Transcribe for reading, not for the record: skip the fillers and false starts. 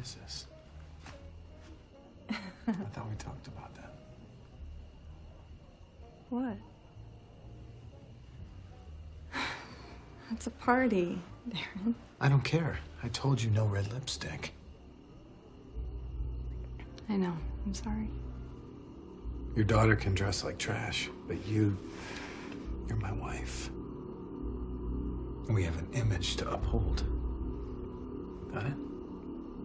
is this? I thought we talked about that. What? It's a party, Darren. I don't care. I told you no red lipstick. I know. I'm sorry. Your daughter can dress like trash, but you're my wife. We have an image to uphold. Got it?